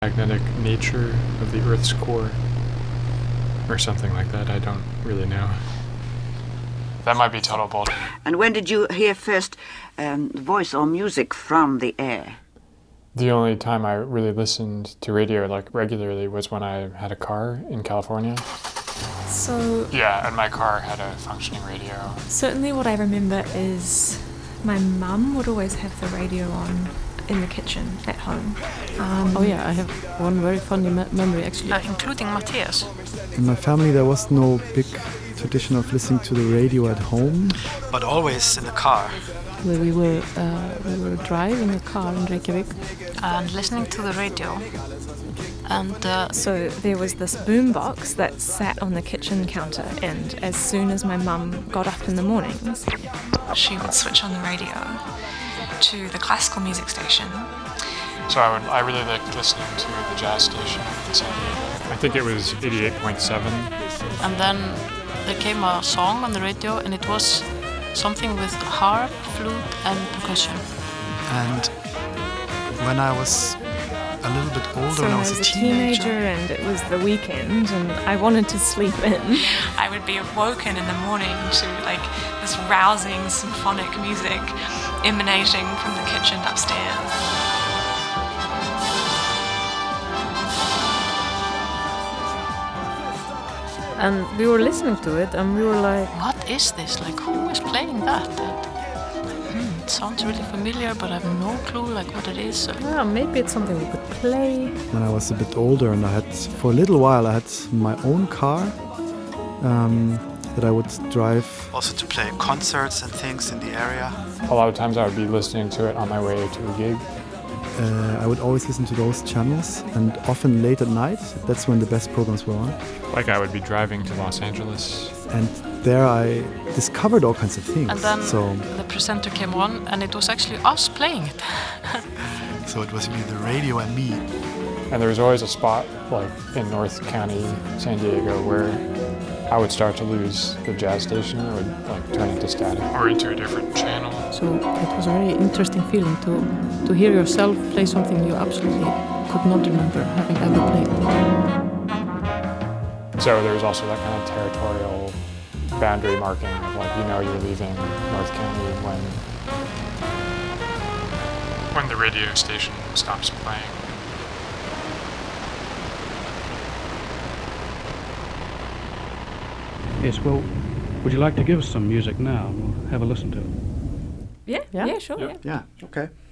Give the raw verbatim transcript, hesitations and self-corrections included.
magnetic nature of the Earth's core, or something like that. I don't really know. That might be total bullshit. And when did you hear first um, voice or music from the air? The only time I really listened to radio like regularly was when I had a car in California. So Yeah, and my car had a functioning radio. certainly what I remember is my mum would always have the radio on in the kitchen at home. Um, Oh yeah, I have one very funny me- memory actually. Uh, including Matthias. In my family, there was no big tradition of listening to the radio at home. But always in the car. Where we were uh, we were driving a car in Reykjavik. And listening to the radio. And uh, So there was this boombox that sat on the kitchen counter, and as soon as my mum got up in the mornings, she would switch on the radio to the classical music station. So I would, I really liked listening to the jazz station in San Diego. I think it was eighty-eight point seven. And then there came a song on the radio, and it was something with harp, flute, and percussion. And when I was a little bit older, so when I I was was a a teenager teenager, and it was the weekend and I wanted to sleep in. I would be awoken in the morning to like this rousing symphonic music emanating from the kitchen upstairs. And we were listening to it and we were like, What is this? Like, who is playing that? And, hmm, it sounds really familiar, but I have no clue like what it is. So, yeah, maybe it's something we could play. When I was a bit older and I had, for a little while, I had my own car um, that I would drive. also to play concerts and things in the area. A lot of times I would be listening to it on my way to a gig. Uh, I would always listen to those channels, and often late at night. That's when the best programs were on. Like I would be driving to Los Angeles. And there I discovered all kinds of things. and then so the presenter came on, and it was actually us playing it. So it was me, the radio, and me. And there was always a spot like in North County, San Diego, where I would start to lose the jazz station. It would like turn into static or into a different channel. So it was a very interesting feeling to, to hear yourself play something you absolutely could not remember having ever played. So there was also that kind of territorial boundary marking of like, you know, you're leaving North County when when the radio station stops playing. Yes, well, would you like to give us some music now? We'll have a listen to it. Yeah, Yeah? yeah, sure. Yeah. Yeah. yeah, okay.